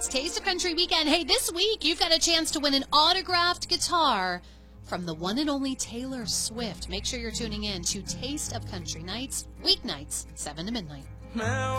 It's Taste of Country Weekend. Hey, this week you've got a chance to win an autographed guitar from the one and only Taylor Swift. Make sure you're tuning in to Taste of Country Nights, weeknights, 7 to midnight.